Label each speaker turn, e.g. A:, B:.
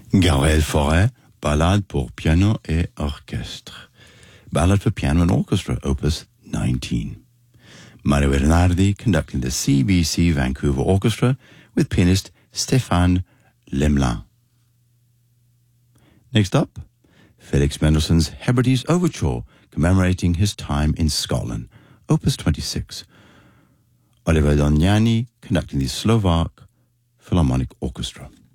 A: Gabriel Fauré, Ballade pour piano et orchestre. Ballad for piano and orchestra, opus 19. Mario Bernardi conducting the CBC Vancouver Orchestra with pianist Stéphane Lemelin. Next up, Felix Mendelssohn's Hebrides Overture, commemorating his time in Scotland, opus 26. Oliver Doniani conducting the Slovak Philharmonic Orchestra.